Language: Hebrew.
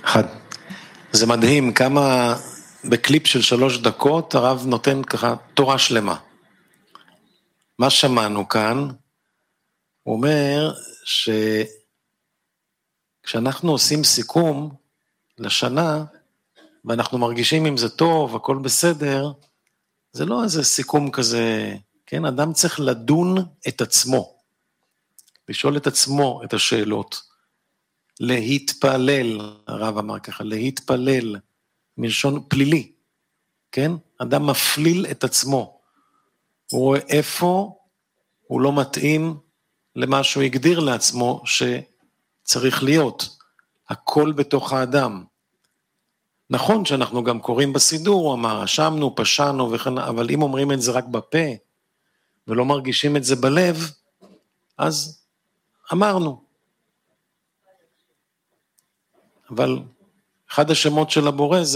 אחד. זה מדהים כמה בקליפ של 3 דקות הרב נותן ככה תורה שלמה. מה שמענו כאן? הוא אומר שכשאנחנו עושים סיכום לשנה, ואנחנו מרגישים אם זה טוב, הכל בסדר, זה לא איזה סיכום כזה, כן? אדם צריך לדון את עצמו, לשאול את עצמו את השאלות, להתפלל, הרב אמר ככה, להתפלל, מלשון פלילי, כן? אדם מפליל את עצמו, הוא רואה איפה הוא לא מתאים למה שהוא הגדיר לעצמו שצריך להיות, הכל בתוך האדם. נכון שאנחנו גם קוראים בסידור, הוא אמר, אשמנו, פשענו וכן, אבל אם אומרים את זה רק בפה, ולא מרגישים את זה בלב, אז אמרנו. אבל אחד השמות של הבורא זה